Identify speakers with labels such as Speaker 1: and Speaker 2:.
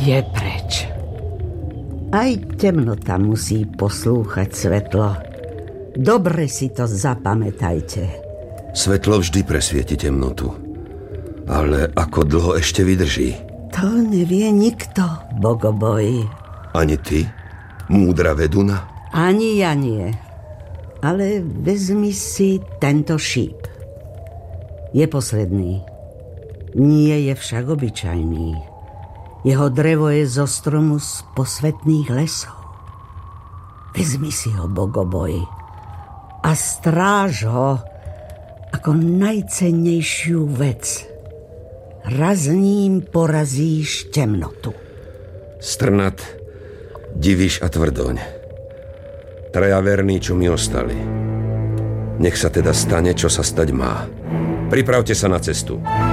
Speaker 1: Je preč.
Speaker 2: Aj temnota musí poslúchať svetlo. Dobre si to zapamätajte.
Speaker 3: Svetlo vždy presvieti temnotu. Ale ako dlho ešte vydrží?
Speaker 2: To nevie nikto, Bogoboj.
Speaker 3: Ani ty, múdra veduna?
Speaker 2: Ani ja nie. Ale vezmi si tento šíp. Je posledný. Nie je však obyčajný. Jeho drevo je zo stromu z posvetných lesov. Vezmi si ho, Bogoboj, a stráž ho ako najcennejšiu vec. Raz ním porazíš temnotu.
Speaker 3: Strnad, Diviš a Tvrdoň. Traja verní, čo mi ostali. Nech sa teda stane, čo sa stať má. Pripravte sa na cestu.